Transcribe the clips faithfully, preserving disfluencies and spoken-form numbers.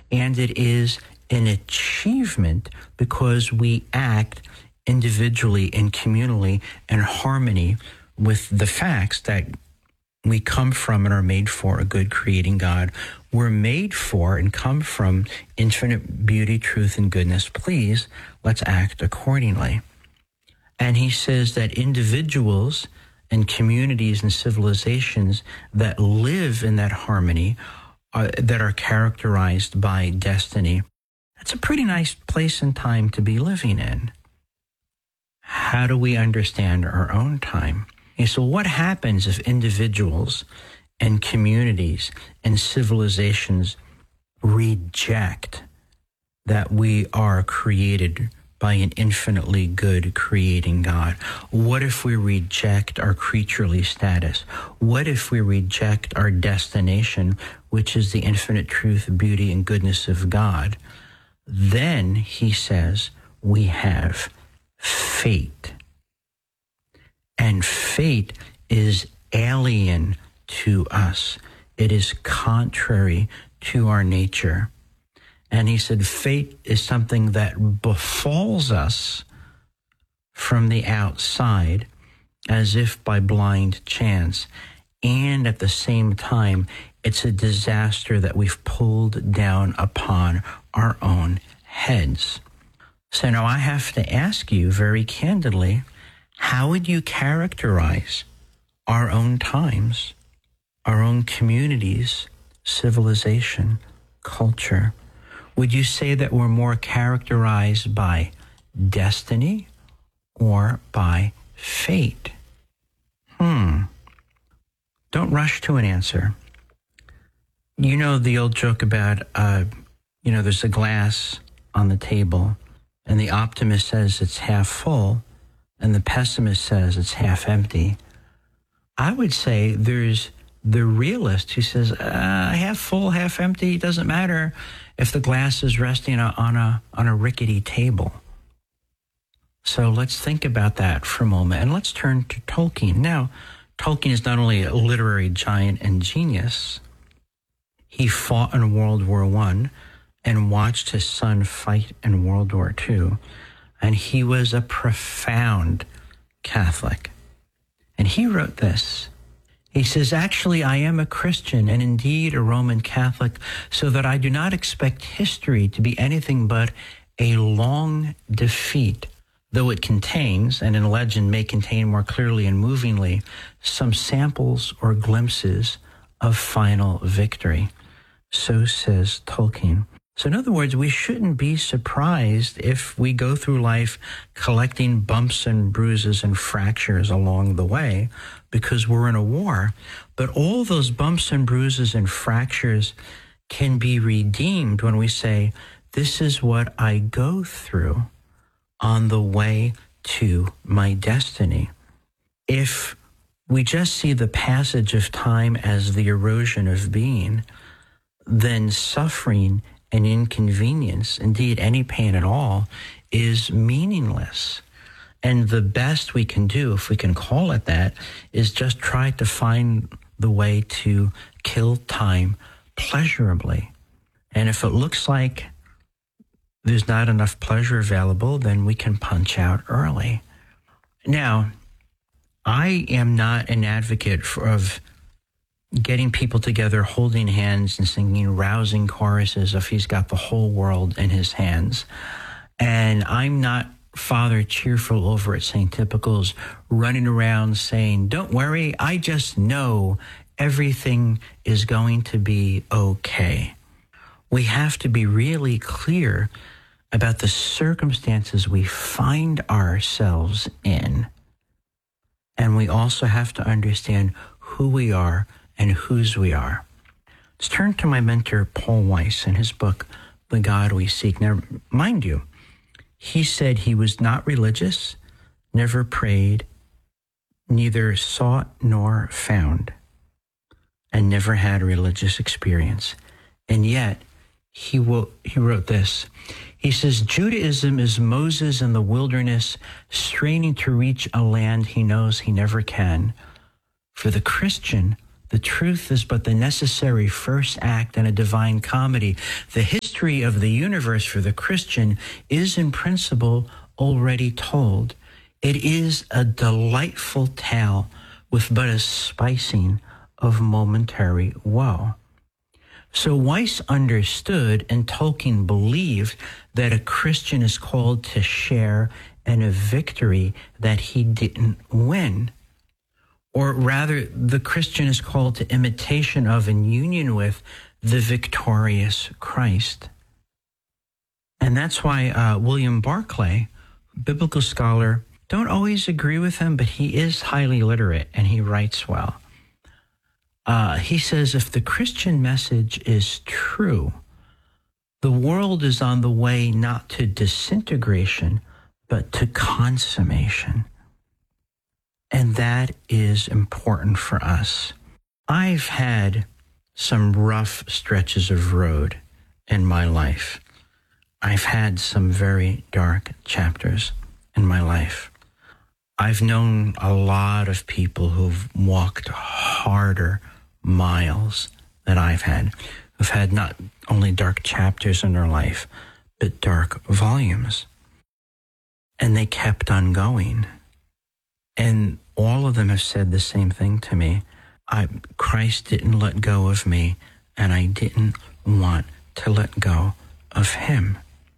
and it is an achievement because we act individually and communally in harmony with the facts that we come from and are made for a good creating God. We're made for and come from infinite beauty, truth, and goodness. Please, let's act accordingly. And he says that individuals and communities and civilizations that live in that harmony, uh, that are characterized by destiny, that's a pretty nice place and time to be living in. How do we understand our own time? Okay, so what happens if individuals and communities and civilizations reject that we are created by an infinitely good creating God? What if we reject our creaturely status? What if we reject our destination, which is the infinite truth, beauty, and goodness of God? Then, he says, we have fate. And fate is alien to us. It is contrary to our nature. And he said, fate is something that befalls us from the outside as if by blind chance. And at the same time, it's a disaster that we've pulled down upon our own heads. So now I have to ask you very candidly, how would you characterize our own times, our own communities, civilization, culture? Would you say that we're more characterized by destiny or by fate? Hmm. Don't rush to an answer. You know the old joke about, uh, you know, there's a glass on the table, and the optimist says it's half full, and the pessimist says it's half empty. I would say there's the realist who says, uh, half full, half empty, it doesn't matter if the glass is resting on a, on a rickety table. So let's think about that for a moment, and let's turn to Tolkien. Now, Tolkien is not only a literary giant and genius, he fought in World War One and watched his son fight in World War Two, and he was a profound Catholic. And he wrote this. He says, actually, I am a Christian and indeed a Roman Catholic, so that I do not expect history to be anything but a long defeat, though it contains, and in legend may contain more clearly and movingly, some samples or glimpses of final victory. So says Tolkien. So in other words, we shouldn't be surprised if we go through life collecting bumps and bruises and fractures along the way because we're in a war. But all those bumps and bruises and fractures can be redeemed when we say, this is what I go through on the way to my destiny. If we just see the passage of time as the erosion of being, then suffering and inconvenience, indeed any pain at all, is meaningless. And the best we can do, if we can call it that, is just try to find the way to kill time pleasurably. And if it looks like there's not enough pleasure available, then we can punch out early. Now, I am not an advocate for, of getting people together, holding hands and singing rousing choruses if he's got the whole world in his hands. And I'm not Father Cheerful over at Saint Typical's running around saying, don't worry, I just know everything is going to be okay. We have to be really clear about the circumstances we find ourselves in. And we also have to understand who we are and whose we are. Let's turn to my mentor, Paul Weiss, in his book, The God We Seek. Now, mind you, he said he was not religious, never prayed, neither sought nor found, and never had a religious experience. And yet, he, will, he wrote this. He says, Judaism is Moses in the wilderness, straining to reach a land he knows he never can. For the Christian, The truth is but the necessary first act in a divine comedy. The history of the universe for the Christian is in principle already told. It is a delightful tale with but a spicing of momentary woe. So Weiss understood and Tolkien believed that a Christian is called to share in a victory that he didn't win. Or rather, the Christian is called to imitation of and union with the victorious Christ. And that's why uh, William Barclay, biblical scholar, don't always agree with him, but he is highly literate and he writes well. Uh, he says, if the Christian message is true, the world is on the way not to disintegration, but to consummation. And that is important for us. I've had some rough stretches of road in my life. I've had some very dark chapters in my life. I've known a lot of people who've walked harder miles than I've had, who've had not only dark chapters in their life, but dark volumes. And they kept on going. And all of them have said the same thing to me. I, Christ didn't let go of me, and I didn't want to let go of him.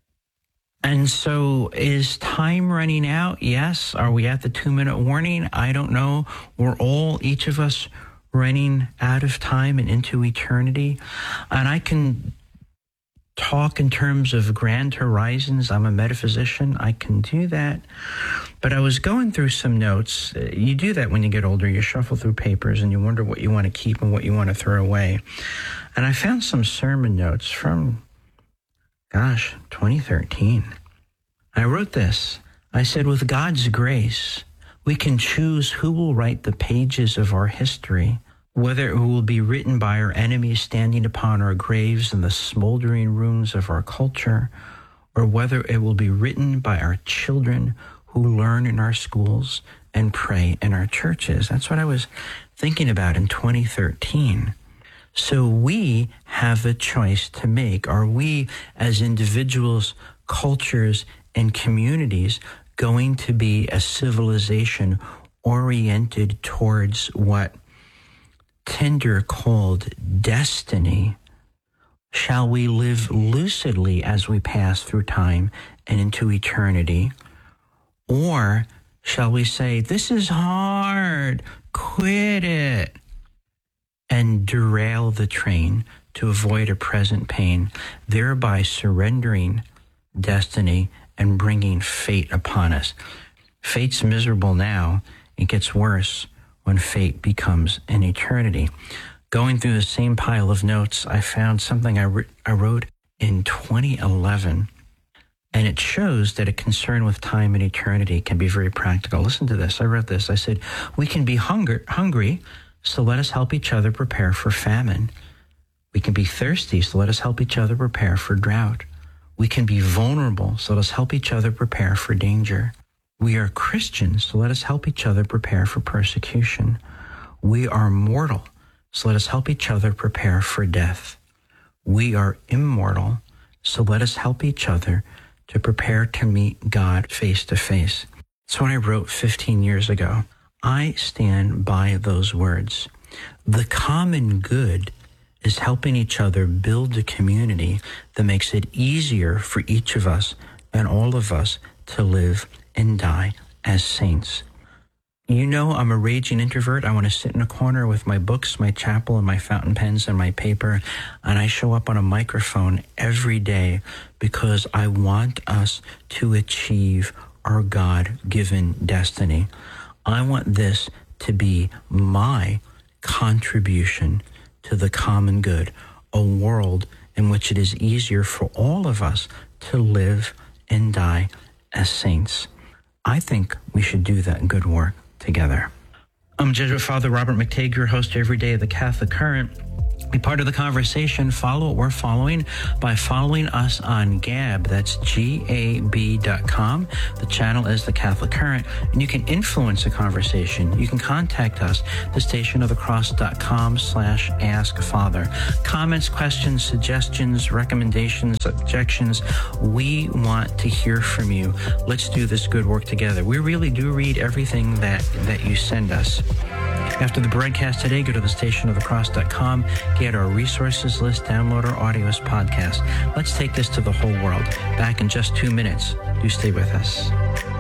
And so is time running out? Yes. Are we at the two-minute warning? I don't know. We're all, each of us, running out of time and into eternity. And I can talk in terms of grand horizons. I'm a metaphysician. I can do that. But I was going through some notes. You do that when you get older. You shuffle through papers and you wonder what you want to keep and what you want to throw away. And I found some sermon notes from, gosh, twenty thirteen. I wrote this. I said, with God's grace, we can choose who will write the pages of our history, whether it will be written by our enemies standing upon our graves in the smoldering ruins of our culture, or whether it will be written by our children who learn in our schools and pray in our churches. That's what I was thinking about in twenty thirteen. So we have a choice to make. Are we, as individuals, cultures, and communities, going to be a civilization oriented towards what Tyndall called destiny? Shall we live lucidly as we pass through time and into eternity? Or shall we say, this is hard, quit it, and derail the train to avoid a present pain, thereby surrendering destiny and bringing fate upon us? Fate's miserable now. It gets worse when fate becomes an eternity. Going through the same pile of notes, I found something I, re- I wrote in twenty eleven, and it shows that a concern with time and eternity can be very practical. Listen to this. I wrote this. I said, we can be hunger- hungry, so let us help each other prepare for famine. We can be thirsty, so let us help each other prepare for drought. We can be vulnerable, so let us help each other prepare for danger. We are Christians, so let us help each other prepare for persecution. We are mortal, so let us help each other prepare for death. We are immortal, so let us help each other to prepare to meet God face to face. That's what I wrote fifteen years ago. I stand by those words. The common good is helping each other build a community that makes it easier for each of us and all of us to live and die as saints. You know, I'm a raging introvert. I want to sit in a corner with my books, my chapel, and my fountain pens and my paper, and I show up on a microphone every day because I want us to achieve our God-given destiny. I want this to be my contribution to the common good, a world in which it is easier for all of us to live and die as saints. I think we should do that good work together. I'm Jesuit Father Robert McTague, your host every day of the Catholic Current. Be part of the conversation. Follow what we're following by following us on Gab. That's G A B dot com. The channel is The Catholic Current, and you can influence the conversation. You can contact us, the station of the cross dot com slash ask father. Comments, questions, suggestions, recommendations, objections. We want to hear from you. Let's do this good work together. We really do read everything that, that you send us. After the broadcast today, go to the station of the cross dot com, get our resources list, download our audios podcast. Let's take this to the whole world. Back in just two minutes. Do stay with us.